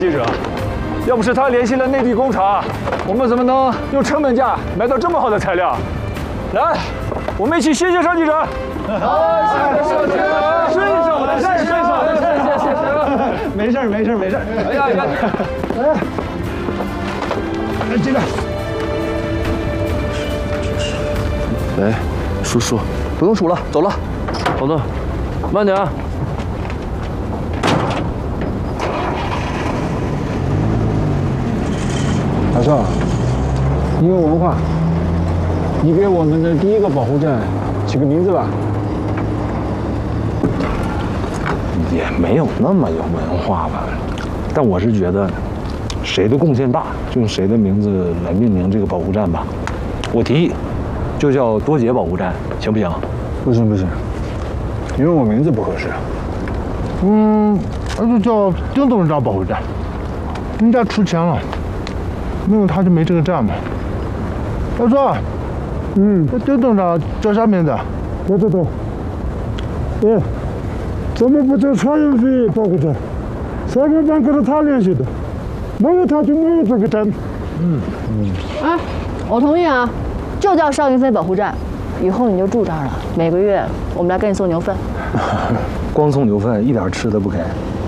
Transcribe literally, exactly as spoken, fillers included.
记者，要不是他联系了内地工厂，我们怎么能用成本价买到这么好的材料？来，我们一起谢谢邵记者。好，谢谢邵记者，顺手的事，顺手的事，谢谢谢谢。没事没事没事。哎呀呀，来，来这个。 喂，叔叔，不用数了，走了。好的，慢点啊。 老邵，你有文化，你给我们的第一个保护站起个名字吧。 也没有那么有文化吧，但我是觉得，谁的贡献大，就用谁的名字来命名这个保护站吧。我提议，就叫多杰保护站，行不行？ 不行不行，因为我名字不合适。嗯，那就叫丁董事长保护站，人家出钱了。 没有他就没这个站嘛。老赵，嗯，这丁董事长叫啥名字？我知道。哎，怎么不叫蔡元飞保护站？上个站可是他联系的，没有他就没有这个站。嗯嗯。哎，我同意啊，就叫邵云飞保护站，以后你就住这儿了，每个月我们来给你送牛粪。 光送牛粪，一点吃的不给。